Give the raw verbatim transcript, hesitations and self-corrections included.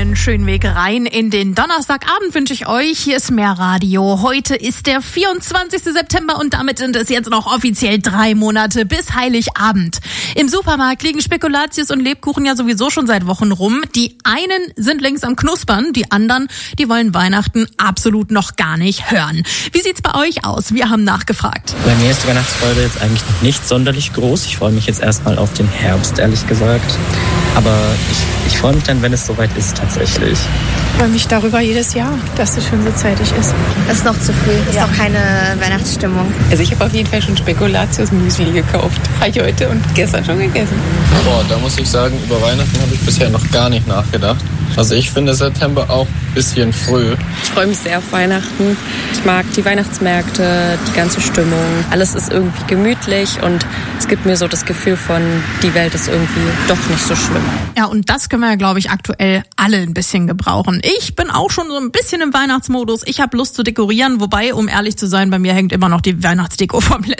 einen schönen Weg rein in den Donnerstagabend wünsche ich euch. Hier ist Mehrradio. Heute ist der vierundzwanzigster September und damit sind es jetzt noch offiziell drei Monate bis Heiligabend. Im Supermarkt liegen Spekulatius und Lebkuchen ja sowieso schon seit Wochen rum. Die einen sind längst am Knuspern, die anderen, die wollen Weihnachten absolut noch gar nicht hören. Wie sieht's bei euch aus? Wir haben nachgefragt. Bei mir ist die Weihnachtsfreude jetzt eigentlich noch nicht sonderlich groß. Ich freue mich jetzt erstmal auf den Herbst, ehrlich gesagt. Aber ich, ich freue mich dann, wenn es soweit ist, tatsächlich. Ich freue mich darüber jedes Jahr, dass es schon so zeitig ist. Es ist noch zu früh, es ist ja noch keine Weihnachtsstimmung. Also ich habe auf jeden Fall schon Spekulatius-Müsli gekauft. Habe ich heute und gestern schon gegessen. Boah, da muss ich sagen, über Weihnachten habe ich bisher noch gar nicht nachgedacht. Also ich finde September auch ein bisschen früh. Ich freue mich sehr auf Weihnachten. Ich mag die Weihnachtsmärkte, die ganze Stimmung. Alles ist irgendwie gemütlich und es gibt mir so das Gefühl von, die Welt ist irgendwie doch nicht so schlimm. Ja, und das können wir ja, glaube ich, aktuell alle ein bisschen gebrauchen. Ich bin auch schon so ein bisschen im Weihnachtsmodus. Ich habe Lust zu dekorieren, wobei, um ehrlich zu sein, bei mir hängt immer noch die Weihnachtsdeko vom letzten